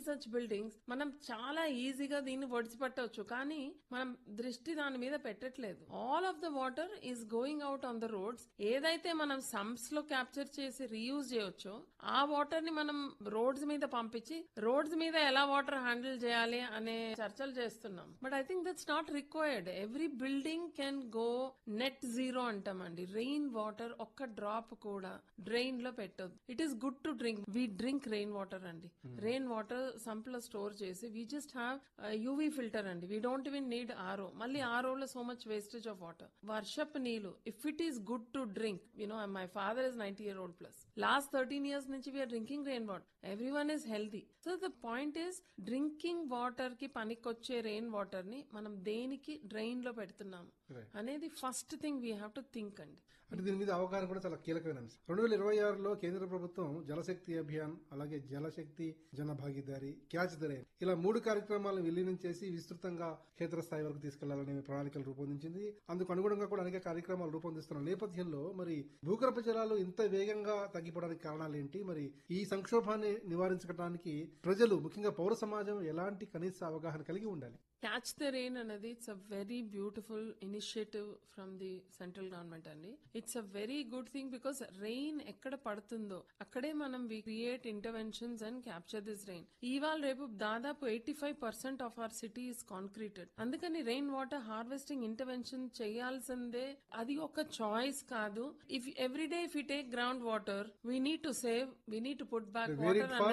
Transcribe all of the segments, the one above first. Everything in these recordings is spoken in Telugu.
సచ్ బిల్డింగ్స్ మనం చాలా ఈజీగా దీన్ని ఒడిసిపట్టవచ్చు, కానీ మనం దృష్టి దాని మీద పెట్టట్లేదు. All of the water is going out on the roads. ఏదైతే మనం సంప్స్ లో క్యాప్చర్ చేసి రీయూజ్ చేయొచ్చో ఆ వాటర్ ని మనం రోడ్స్ మీద పంపించి రోడ్స్ మీద ఎలా వాటర్ హ్యాండిల్ చేయాలి అనే చర్చలు చేస్తున్నాం. But I think that's not required. Every building can go net zero అంటామండి. రెయిన్ వాటర్ ఒక్క డ్రాప్ కూడా డ్రైన్ లో పెట్టొద్దు. It is good to drink. We drink rain water అండి. రెయిన్ వాటర్ సంప్ లో స్టోర్ చేసి we just have UV filter అండి. We don't even need RO. మళ్ళీ ఆర్ఓలో so much wastage of water. వర్షపు నీళ్లు if it is good to drink, my father is 90-year-old plus. Last 13 years నుంచి we are drinking rain water. Everyone is healthy. So the point is drinking water కి పనికొచ్చే రెయిన్ వాటర్ ని మనం దేనికి డ్రైన్ లో పెడుతున్నాము అనేది first thing we have to think అండి. అంటే దీని మీద అవగాహన కూడా చాలా కీలకమైన అంశం. 2026లో కేంద్ర ప్రభుత్వం జలశక్తి అభియాన్, అలాగే జలశక్తి జన భాగీదారి, క్యాచ్ ద రెయిన్ ఇలా 3 కార్యక్రమాలను విలీనం చేసి విస్తృతంగా క్షేత్రస్థాయి వరకు తీసుకెళ్లాలనే ప్రణాళికలు రూపొందించింది. అందుకు అనుగుణంగా కూడా అనేక కార్యక్రమాలు రూపొందిస్తున్న నేపథ్యంలో మరి భూగర్భ జలాలు ఇంత వేగంగా తగ్గిపోవడానికి కారణాలు ఏంటి? మరి ఈ సంక్షోభాన్ని నివారించడానికి ప్రజలు, ముఖ్యంగా పౌర సమాజం ఎలాంటి కనీస అవగాహన కలిగి ఉండాలి? క్యాచ్ ద రెయిన్ అనేది it's a very beautiful initiative from the central government అండి. It's a very good thing because rain ఎక్కడ పడుతుందో అక్కడే మనం we create interventions and capture this rain. ఇవాళ రేపు దాదాపు 85% ఆఫ్ అవర్ సిటీ ఇస్ కాంక్రీటెడ్. అందుకని రెయిన్ వాటర్ హార్వెస్టింగ్ ఇంటర్వెన్షన్ చేయాల్సిందే. అది ఒక చాయిస్ కాదు. If every day if you take ground water we need to save, we need to put back water అనేది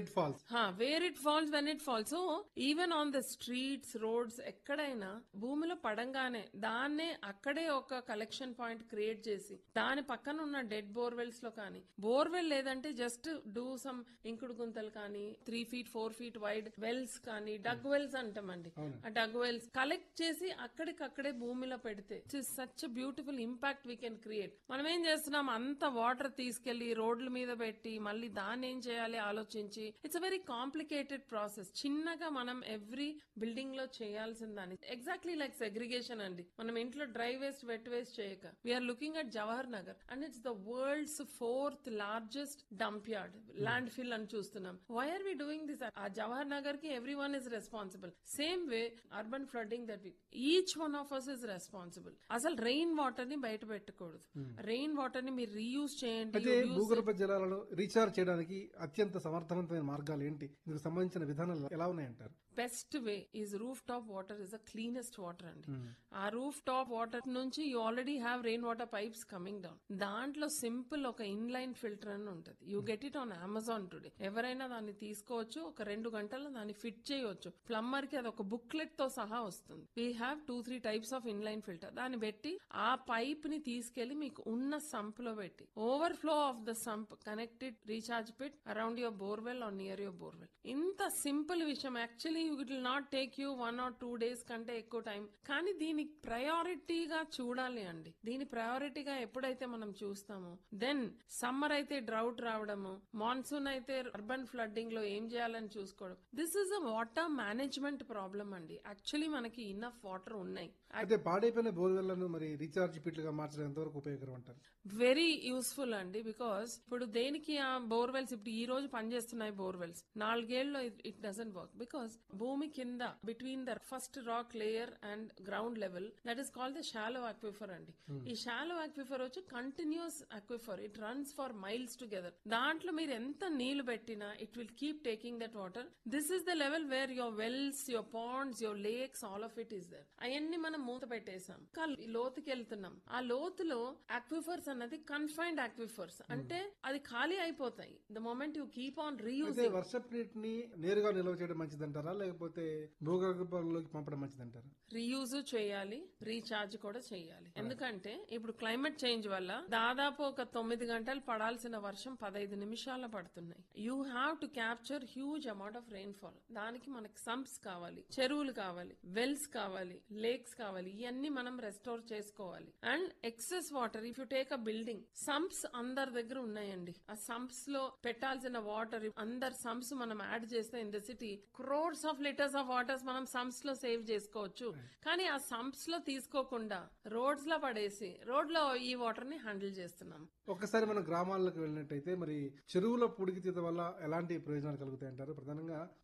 wear it falls when it falls. So even on the streets, roads, ఎక్కడైనా భూమిలో పడంగానే దాన్నే అక్కడే ఒక కలెక్షన్ పాయింట్ క్రియేట్ చేసి దాని పక్కన ఉన్న డెడ్ బోర్వెల్స్ లో కానీ, బోర్వెల్ లేదంటే జస్ట్ డూ సమ్ ఇంకుడు గుంతలు కానీ 3 feet 4 feet వైడ్ వెల్స్ కానీ, డగ్ వెల్స్ అంటామండి. ఆ డగ్ వెల్స్ కలెక్ట్ చేసి అక్కడికక్కడే భూమిలో పెడితే it's such beautiful impact we can create. మనం ఏం చేస్తున్నాం, అంత వాటర్ తీసుకెళ్లి రోడ్ల మీద పెట్టి మళ్ళీ దాన్ని ఏం చేయాలి ఆలోచించి it's a very complicated process. చిన్నగా మనం ఎవ్రీ బిల్డింగ్ లో చేయాల్సిందని ఎగ్జాక్ట్లీ లైక్ సెగ్రిగేషన్ అండి. మనం ఇంట్లో డ్రై వేస్ట్, వెట్ వేస్ట్ చేయక we are looking at Jawahar Nagar and it's the world's 4th largest dump yard, land fill అని చూస్తున్నాం. Why are we doing this? ఆ జవహర్ నగర్ కి every one is responsible. Same way urban flooding that each one of us is responsible. అసలు రెయిన్ వాటర్ ని బయట పెట్టకూడదు. రెయిన్ వాటర్ ని మీరు రీయూజ్ చేయండి. భూగర్భ జలాలను రీఛార్జ్ చేయడానికి అత్యంత సమర్థవంతమైన మార్గాలు ఏంటి? ఇందుకు సంబంధించిన విధానాలు ఎలా ఉన్నాయంటారు? Best way is roof top water is the cleanest water అండి. ఆ రూఫ్ టాప్ వాటర్ నుంచి you already have rain water pipes coming down. దాంట్లో సింపుల్ ఒక ఇన్లైన్ ఫిల్టర్ అని ఉంటుంది. You get it on Amazon today. ఎవరైనా దాన్ని తీసుకోవచ్చు, ఒక 2 గంటల్లో దాన్ని ఫిట్ చేయవచ్చు. ప్లంబర్ కి అది ఒక బుక్లెట్ తో సహా వస్తుంది. We have 2-3 types of inline filter. దాన్ని పెట్టి ఆ పైప్ ని తీసుకెళ్లి మీకు ఉన్న సంప్ లో పెట్టి overflow of the sump connected recharge pit around your borewell or near your borewell. ఇంత సింపుల్ విషయం. Actually it will not take you 1 or 2 days కంటే ఎక్కువ టైం. కానీ దీని ప్రయారిటీగా చూడాలి అండి. దీని ప్రయారిటీగా ఎప్పుడైతే మనం చూస్తామో దెన్ సమ్మర్ అయితే డ్రౌట్ రావడము, మాన్సూన్ అయితే అర్బన్ ఫ్లడ్డింగ్ లో ఏం చేయాలని చూసుకోవడం. This is a water management problem అండి. యాక్చువల్లీ మనకి ఇన్నఫ్ వాటర్ ఉన్నాయి. అయితే పాడైపోయిన బోర్వెల్లను మరి రీఛార్జ్ పిట్లుగా మార్చడం ఎంతవరకు ఉపయోగకరం అంటారు? వెరీ యూస్ఫుల్ అండి. బికాస్ ఇప్పుడు దేనికి ఆ బోర్వెల్స్ ఇప్పుడు ఈ రోజు పనిచేస్తున్నాయి బోర్వెల్స్, 4 ఏళ్లలో ఇట్ డజంట్ వర్క్. బికాస్ భూమి కింద between the first rock layer and ground level that is called the shallow aquifer అండి. ఈ షాలో అక్విఫర్ వచ్చి continuous aquifer. It runs for miles together. దాంట్లో మీరు ఎంత నీళ్లు పెట్టినా it will keep taking that water. This is the level where your wells, your Pond's, your lakes, all of it is there. అవన్నీ మనం మూత పెట్టేసాం, లోతుకి వెళ్తున్నాం. ఆ లోతులో అక్విఫర్స్ అన్నది కన్ఫైన్డ్ అక్విఫర్స్ అంటే అది ఖాళీ అయిపోతాయి the moment you keep on reusing. వర్షపు నీటిని నేరుగా నిల్వ చేయడం మంచిదంటారా, లేకపోతే భూగర్భంలోకి పంపడం మంచిదంటారా? రీయూజ్ చేయాలి, రీఛార్జ్ కూడా చేయాలి. ఎందుకంటే ఇప్పుడు క్లైమేట్ చేంజ్ వల్ల దాదాపు ఒక 9 గంటలు పడాల్సిన వర్షం 15 నిమిషాల్లో పడుతున్నాయి. You have to capture huge amount of rain fall. దానికి మనకి సంప్స్ కావాలి, చెరువులు కావాలి, వెల్స్ కావాలి, లేక్స్ కావాలి. ఇవన్నీ మనం రెస్టోర్ చేసుకోవాలి. And excess water, if you take a building, sumps అందరి దగ్గర ఉన్నాయండి. ఆ సంప్స్ లో పెట్టాల్సిన వాటర్ అందరు సంప్స్ మనం యాడ్ చేస్తే in the city crores of litres of waters మనం సంప్స్ లో సేవ్ చేసుకోవచ్చు. కానీ ఆ సంప్స్ లో తీసుకోకుండా రోడ్స్ లో పడేసి రోడ్ లో ఈ వాటర్ ని హ్యాండిల్ చేస్తున్నాం. ఒక్కసారి మనం గ్రామాలకు వెళ్ళినట్టయితే మరి చెరువుల పూడికితీత వల్ల ఎలాంటి ప్రయోజనాలు కలుగుతాయంటారు? ప్రధానంగా